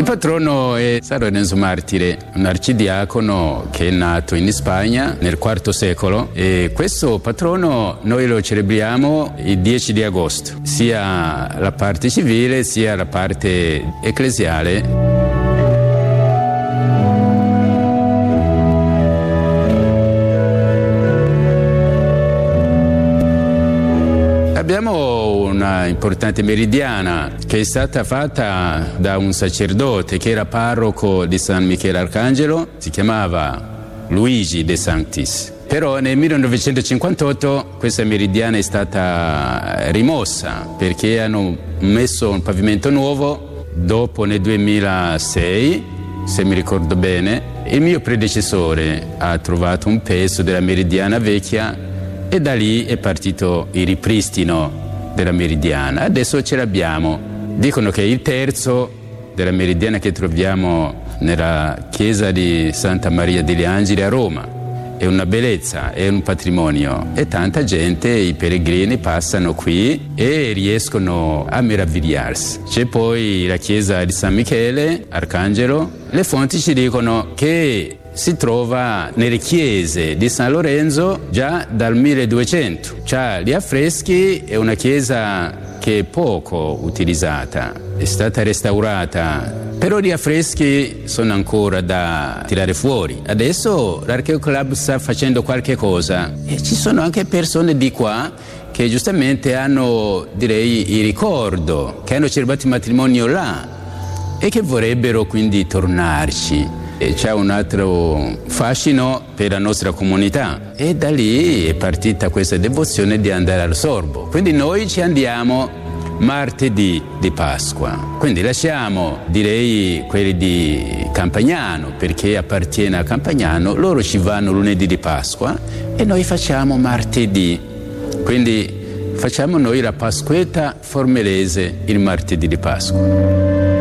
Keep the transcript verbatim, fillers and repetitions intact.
patrono è San Lorenzo Martire, un arcidiacono che è nato in Spagna nel quarto secolo, e questo patrono noi lo celebriamo il dieci di agosto, sia la parte civile sia la parte ecclesiale. Abbiamo una importante meridiana che è stata fatta da un sacerdote che era parroco di San Michele Arcangelo, si chiamava Luigi De Sanctis. Però nel millenovecentocinquantotto questa meridiana è stata rimossa perché hanno messo un pavimento nuovo. Dopo nel duemilasei, se mi ricordo bene, il mio predecessore ha trovato un pezzo della meridiana vecchia e da lì è partito il ripristino della meridiana. Adesso ce l'abbiamo. Dicono che il terzo della meridiana che troviamo nella chiesa di Santa Maria degli Angeli a Roma è una bellezza, è un patrimonio, e tanta gente, i pellegrini passano qui e riescono a meravigliarsi. C'è poi la chiesa di San Michele Arcangelo. Le fonti ci dicono che si trova nelle chiese di San Lorenzo già dal milleduecento. C'ha gli affreschi, è una chiesa che è poco utilizzata, è stata restaurata, però gli affreschi sono ancora da tirare fuori. Adesso l'Archeo Club sta facendo qualche cosa e ci sono anche persone di qua che giustamente hanno, direi, il ricordo, che hanno celebrato il matrimonio là e che vorrebbero quindi tornarci. E c'è un altro fascino per la nostra comunità, e da lì è partita questa devozione di andare al sorbo. Quindi noi ci andiamo martedì di Pasqua, quindi lasciamo, direi, quelli di Campagnano, perché appartiene a Campagnano, loro ci vanno lunedì di Pasqua e noi facciamo martedì. Quindi facciamo noi la Pasquetta formelese il martedì di Pasqua.